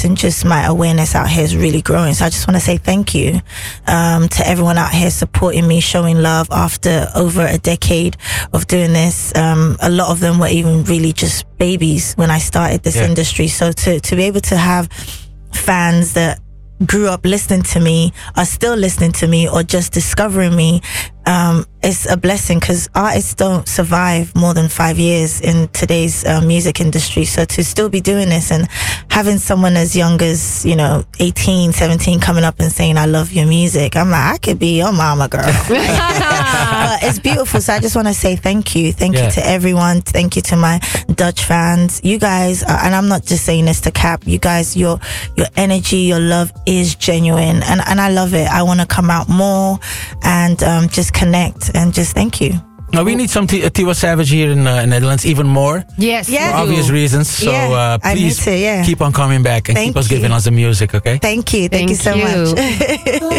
voice and just my awareness out here is really growing. So I just want to say thank you to everyone out here supporting me, showing love after over a decade of doing this. A lot of them were even really just babies when I started this industry. So to be able to have fans that grew up listening to me, are still listening to me, or just discovering me, it's a blessing, because artists don't survive more than 5 years in today's music industry. So to still be doing this and having someone as young as 18, 17 coming up and saying I love your music, I'm like, I could be your mama, girl. But it's beautiful. So I just want to say thank you you to everyone. Thank you to my Dutch fans. You guys are, and I'm not just saying this to cap, you guys, your energy, your love is genuine, and I love it. I want to come out more and just connect, and just thank you. Now we need some Tiwa Savage here in Netherlands even more. Yes, for obvious reasons. So please keep on coming back and keep us giving us the music. Okay. Thank you so much.